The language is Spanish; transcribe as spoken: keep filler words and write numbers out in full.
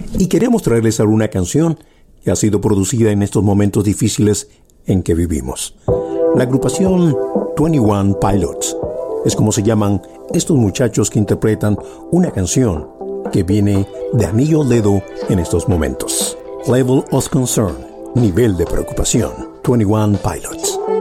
y queremos traerles ahora una canción que ha sido producida en estos momentos difíciles en que vivimos. La agrupación veintiuno Pilots es como se llaman estos muchachos que interpretan una canción que viene de anillo al dedo en estos momentos. Level of Concern, nivel de preocupación. veintiuno Pilots.